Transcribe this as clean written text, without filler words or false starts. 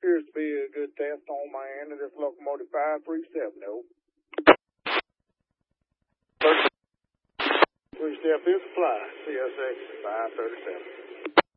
appears to be a good test on my end of this locomotive 537, though. 3 step is fly, CSX 537.